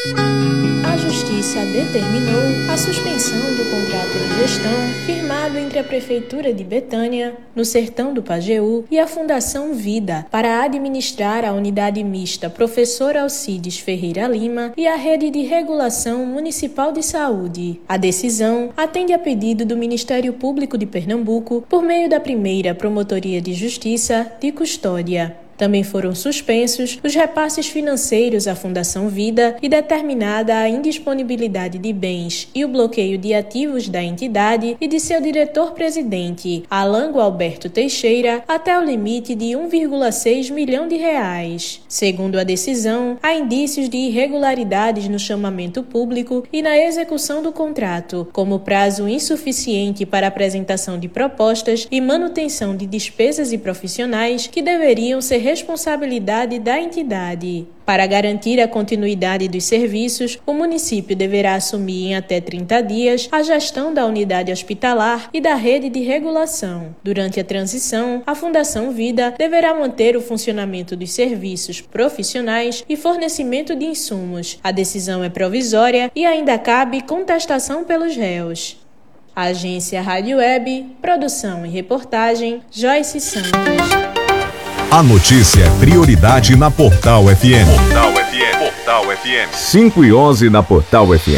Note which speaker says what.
Speaker 1: A Justiça determinou a suspensão do contrato de gestão firmado entre a Prefeitura de Betânia, no Sertão do Pajeú, e a Fundação Vida para administrar a unidade mista Professor Alcides Ferreira Lima e a Rede de Regulação Municipal de Saúde. A decisão atende a pedido do Ministério Público de Pernambuco por meio da primeira Promotoria de Justiça de Custódia. Também foram suspensos os repasses financeiros à Fundação Vida e determinada a indisponibilidade de bens e o bloqueio de ativos da entidade e de seu diretor-presidente, Alango Alberto Teixeira, até o limite de R$1,6 milhão. Segundo a decisão, há indícios de irregularidades no chamamento público e na execução do contrato, como prazo insuficiente para apresentação de propostas e manutenção de despesas e profissionais que deveriam ser responsabilidade da entidade. Para garantir a continuidade dos serviços, o município deverá assumir em até 30 dias a gestão da unidade hospitalar e da rede de regulação. Durante a transição, a Fundação Vida deverá manter o funcionamento dos serviços profissionais e fornecimento de insumos. A decisão é provisória e ainda cabe contestação pelos réus. A Agência Rádio Web, produção e reportagem, Joyce Santos.
Speaker 2: A notícia é prioridade na Portal FM. Portal FM. 5:11 na Portal FM.